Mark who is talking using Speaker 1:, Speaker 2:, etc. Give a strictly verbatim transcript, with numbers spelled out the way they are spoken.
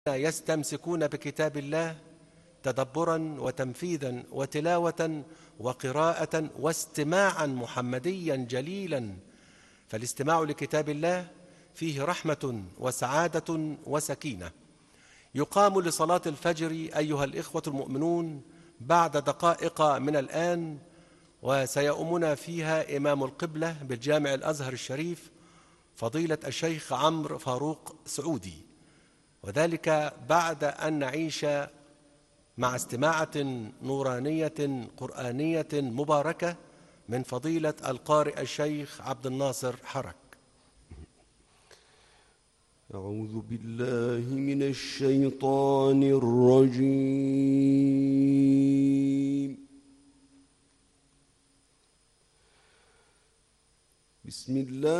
Speaker 1: يستمسكون بكتاب الله تدبرا وتنفيذا وتلاوة وقراءة واستماعا محمديا جليلا. فالاستماع لكتاب الله فيه رحمة وسعادة وسكينة. يقام لصلاة الفجر أيها الإخوة المؤمنون بعد دقائق من الآن، وسيؤمنا فيها إمام القبلة بالجامع الأزهر الشريف فضيلة الشيخ عمرو فاروق سعودي، وذلك بعد أن نعيش مع استماعة نورانية قرآنية مباركة من فضيلة القارئ الشيخ عبد الناصر حرك.
Speaker 2: أعوذ بالله من الشيطان الرجيم. بسم الله